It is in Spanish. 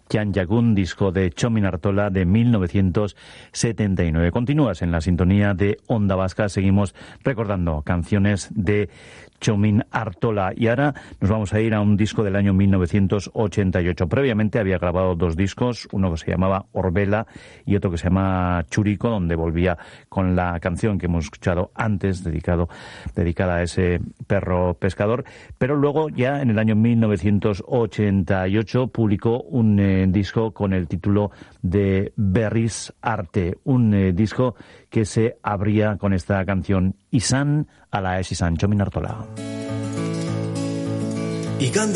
Jan Jagun, disco de Txomin Artola de 1979. Continúas en la sintonía de Onda Vasca, seguimos recordando canciones de Txomin Artola y ahora nos vamos a ir a un disco del año 1988. Previamente había grabado dos discos, uno que se llamaba Orbela y otro que se llama Churico, donde volvía con la canción que hemos escuchado antes, dedicada a ese perro pescador, pero luego ya en el año 1988 publicó un disco con el título de Berriz Arte, un disco que se abría con esta canción Izan ala ez izan, Txomin Artola.